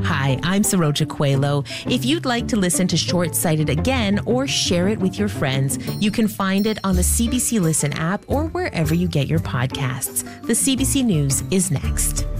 Hi, I'm Saroja Coelho. If you'd like to listen to Short Sighted again or share it with your friends, you can find it on the CBC Listen app or wherever you get your podcasts. The CBC News is next.